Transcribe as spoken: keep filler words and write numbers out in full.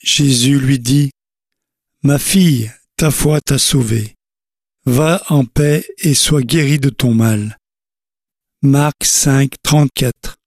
Jésus lui dit: « Ma fille, ta foi t'a sauvée. Va en paix et sois guérie de ton mal. » Marc cinq, trente-quatre.